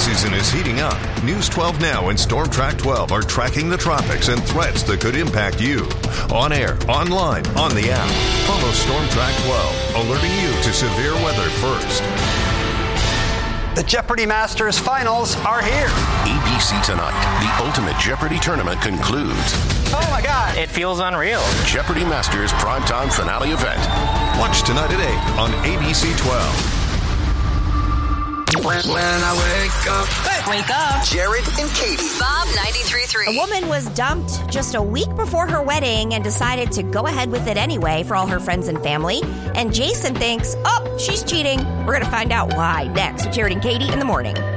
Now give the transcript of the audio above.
season is heating up. News 12 Now and Storm Track 12 are tracking the tropics and threats that could impact you. On air, online, on the app. Follow Storm Track 12, alerting you to severe weather first. The Jeopardy Masters finals are here. ABC Tonight, the Ultimate Jeopardy tournament concludes. Oh my God. It feels unreal. Jeopardy Masters primetime finale event. Watch tonight at 8 on ABC 12. When I wake up. Jared and Katie. Bob 93.3. A woman was dumped just a week before her wedding and decided to go ahead with it anyway for all her friends and family. And Jason thinks, oh, she's cheating. We're going to find out why next with Jared and Katie in the morning.